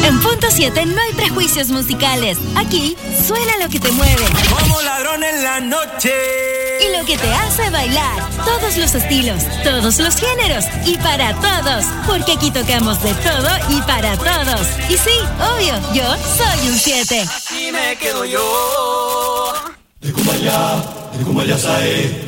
En Punto 7 no hay prejuicios musicales. Aquí suena lo que te mueve. Como ladrón en la noche. Y lo que te hace bailar. Todos los estilos, todos los géneros y para todos. Porque aquí tocamos de todo y para todos. Y sí, obvio, yo soy un 7. Así me quedo yo. De Kumaya Sae.